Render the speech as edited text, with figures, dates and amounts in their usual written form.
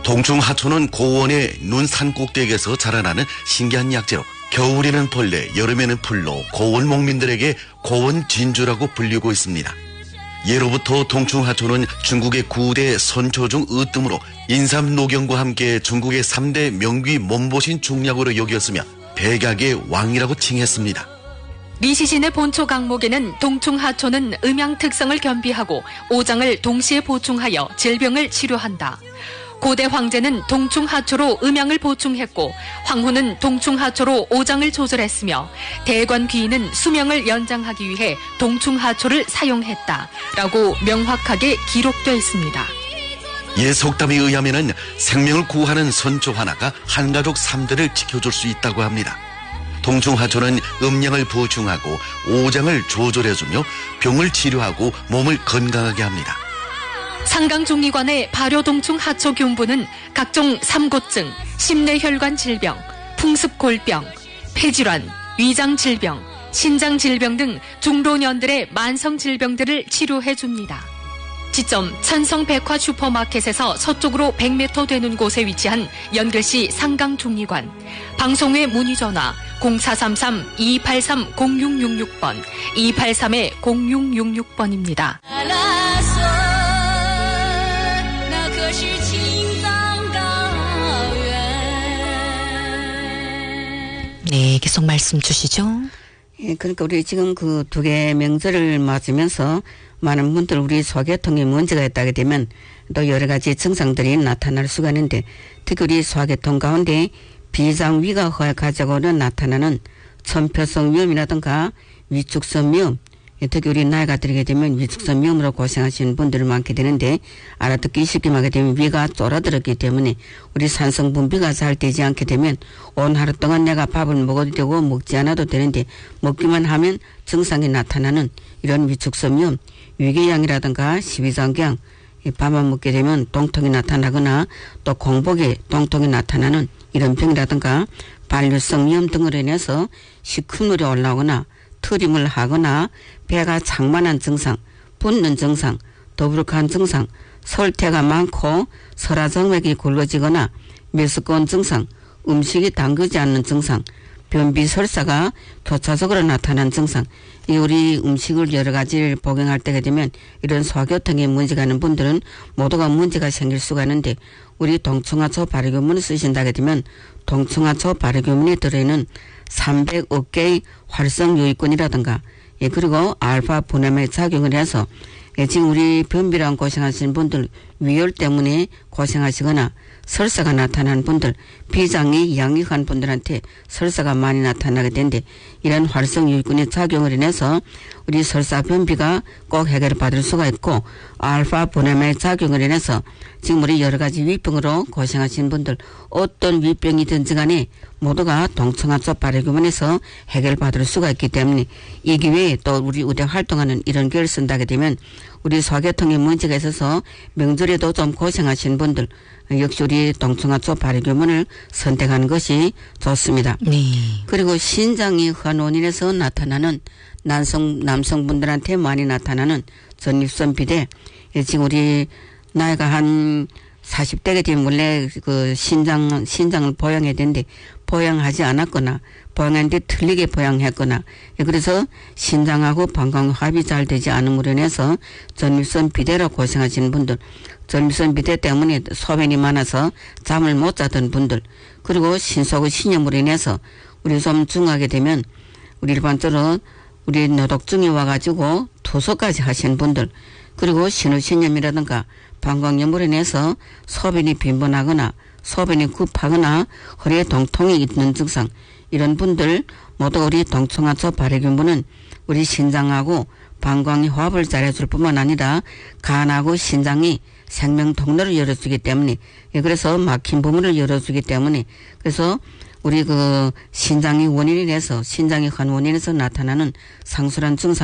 동충하초는 고원의 눈산 꼭대기에서 자라나는 신기한 약재로 겨울에는 벌레, 여름에는 풀로 고원 목민들에게 고원 진주라고 불리고 있습니다. 예로부터 동충하초는 중국의 9대 선초 중 으뜸으로 인삼노경과 함께 중국의 3대 명귀 몸보신 중약으로 여겼으며 백약의 왕이라고 칭했습니다. 리시신의 본초 강목에는 동충하초는 음양 특성을 겸비하고 오장을 동시에 보충하여 질병을 치료한다. 고대 황제는 동충하초로 음양을 보충했고 황후는 동충하초로 오장을 조절했으며 대관 귀인은 수명을 연장하기 위해 동충하초를 사용했다라고 명확하게 기록되어 있습니다. 옛 속담에 의하면은 생명을 구하는 선초 하나가 한가족 3대를 지켜줄 수 있다고 합니다. 동충하초는 음양을 보충하고 오장을 조절해주며 병을 치료하고 몸을 건강하게 합니다. 상강종리관의 발효동충하초 교분은 각종 삼고증, 심내혈관 질병, 풍습골병, 폐질환, 위장질병, 신장질병 등 중老년들의 만성질병들을 치료해줍니다. 지점 천성백화 슈퍼마켓에서 서쪽으로 100m 되는 곳에 위치한 연글시 상강종리관, 방송외 문의전화 0433-283-0666번, 283-0666번입니다. 네, 계속 말씀 주시죠. 예, 그러니까 우리 지금 그 두 개 명절을 맞으면서 많은 분들 우리 소화계통에 문제가 있다게 되면 또 여러 가지 증상들이 나타날 수가 있는데 특히 우리 소화계통 가운데 비장위가 가지고는 나타나는 천표성 위염이라든가 위축성 위염, 특히 우리 나이가 들게 되면 위축성 위염으로 고생하시는 분들이 많게 되는데 알아듣기 쉽게 말하게 되면 위가 쫄아들었기 때문에 우리 산성 분비가 잘 되지 않게 되면 온 하루 동안 내가 밥을 먹어도 되고 먹지 않아도 되는데 먹기만 하면 증상이 나타나는 이런 위축성 위염, 위궤양이라든가 십이장경, 밥만 먹게 되면 동통이 나타나거나 또 공복에 동통이 나타나는 이런 병이라든가 반류성 위염 등으로 인해서 시큰물이 올라오거나 트림을 하거나 배가 장만한 증상, 붓는 증상, 더부룩한 증상, 설태가 많고 설화정맥이 굵어지거나 메스꺼운 증상, 음식이 담그지 않는 증상, 변비 설사가 교차적으로 나타난 증상, 이 우리 음식을 여러 가지를 복용할 때가 되면 이런 소화계통에 문제가 있는 분들은 모두가 문제가 생길 수가 있는데 우리 동충하초 발효교문을 쓰신다게 되면 동충하초 발효교문에 들어있는 300억 개의 활성 요익균이라든가 그리고 알파 분해酶 작용을 해서 지금 우리 변비랑 고생하시는 분들, 위열 때문에 고생하시거나 설사가 나타나는 분들, 비장이 양익한 분들한테 설사가 많이 나타나게 되는데 이런 활성 요익균의 작용을 인해서 우리 설사 변비가 꼭 해결을 받을 수가 있고 알파 분해酶 작용을 인해서 지금 우리 여러 가지 위병으로 고생하시는 분들 어떤 위병이든지 간에 모두가 동충하초 발효교문에서 해결받을 수가 있기 때문에 이 기회에 또 우리 의대 활동하는 이런 글을 쓴다게 되면 우리 소화계통에 문제가 있어서 명절에도 좀 고생하시는 분들 역시 우리 동충하초 발효교문을 선택하는 것이 좋습니다. 네. 그리고 신장이 환원인에서 나타나는 남성분들한테 많이 나타나는 전립선 비대, 지금 우리 나이가 한 40대가 되면 원래 그 신장을 보양해야 되는데 보양하지 않았거나 보양했는데 틀리게 보양했거나 그래서 신장하고 방광 합이 잘 되지 않음으로 인해서 전립선 비대로 고생하시는 분들, 전립선 비대 때문에 소변이 많아서 잠을 못 자던 분들, 그리고 신속의 신염으로 인해서 우리 좀 중하게 되면 우리 일반적으로 우리 노독증이 와가지고 투소까지 하시는 분들, 그리고 신우신염이라든가 방광염으로 인해서 소변이 빈번하거나 소변이 급하거나 허리에 동통이 있는 증상, 이런 분들 모두 우리 동충하초 발효균분은 우리 신장하고 방광이 호흡을 잘해줄 뿐만 아니라 간하고 신장이 생명 통로를 열어주기 때문에 그래서 막힌 부분을 열어주기 때문에 그래서 우리 그 신장이 원인이 돼서 신장이 한 원인에서 나타나는 상술한 증상